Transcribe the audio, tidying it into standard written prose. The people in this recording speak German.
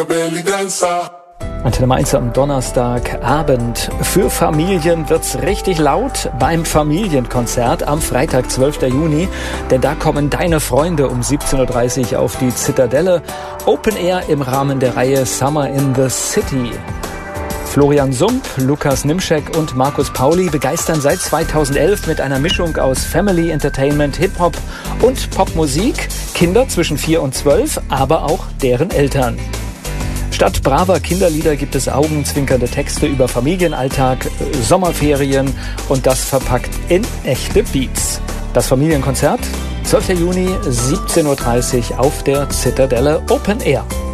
Antenne Mainz am Donnerstagabend. Für Familien wird's richtig laut beim Familienkonzert am Freitag, 12. Juni. Denn da kommen deine Freunde um 17.30 Uhr auf die Zitadelle. Open Air im Rahmen der Reihe Summer in the City. Florian Sump, Lukas Nimschek und Markus Pauli begeistern seit 2011 mit einer Mischung aus Family Entertainment, Hip-Hop und Popmusik Kinder zwischen 4 und 12, aber auch deren Eltern. Statt braver Kinderlieder gibt es augenzwinkernde Texte über Familienalltag, Sommerferien und das verpackt in echte Beats. Das Familienkonzert, 12. Juni, 17.30 Uhr auf der Zitadelle Open Air.